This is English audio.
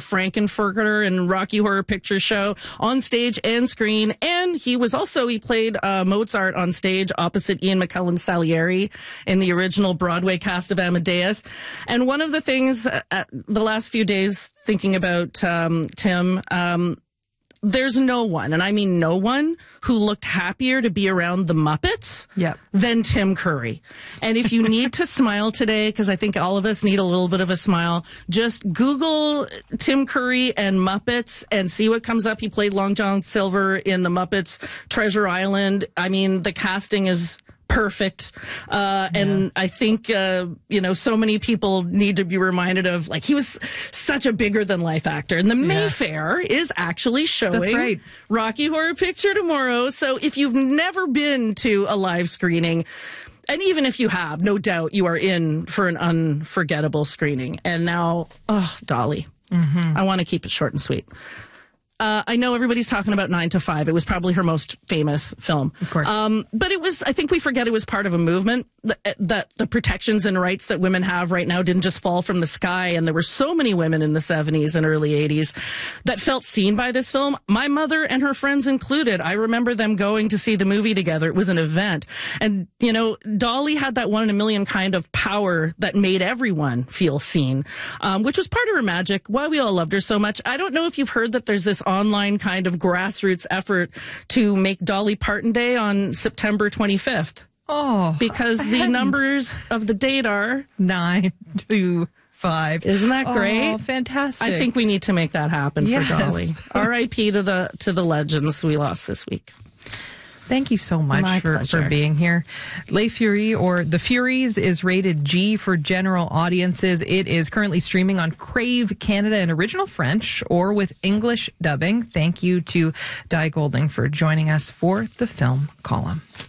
Frankenfurter in Rocky Horror Picture Show on stage and screen. And he played Mozart on stage opposite Ian McKellen Salieri in the original Broadway cast of Amadeus. And one of the things the last few days thinking about Tim, there's no one, and I mean no one, who looked happier to be around the Muppets than Tim Curry. And if you need to smile today, because I think all of us need a little bit of a smile, just Google Tim Curry and Muppets and see what comes up. He played Long John Silver in the Muppets Treasure Island. I mean, the casting is perfect. And I think, so many people need to be reminded of, he was such a bigger than life actor. And the Mayfair is actually showing Rocky Horror Picture tomorrow. So if you've never been to a live screening, and even if you have, no doubt you are in for an unforgettable screening. And now, Dolly, I want to keep it short and sweet. I know everybody's talking about 9 to 5. It was probably her most famous film. Of course. But I think we forget it was part of a movement. That the protections and rights that women have right now didn't just fall from the sky. And there were so many women in the 70s and early 80s that felt seen by this film. My mother and her friends included. I remember them going to see the movie together. It was an event. And, Dolly had that one in a million kind of power that made everyone feel seen, which was part of her magic, why we all loved her so much. I don't know if you've heard that there's this online kind of grassroots effort to make Dolly Parton Day on September 25th. Oh, because the numbers of the date are 9 to 5. Isn't that great? Oh, fantastic! I think we need to make that happen for Dolly. R.I.P. to the legends we lost this week. Thank you so much for being here. Les Furies, or The Furies, is rated G for general audiences. It is currently streaming on Crave Canada in original French or with English dubbing. Thank you to Di Golding for joining us for the Film Column.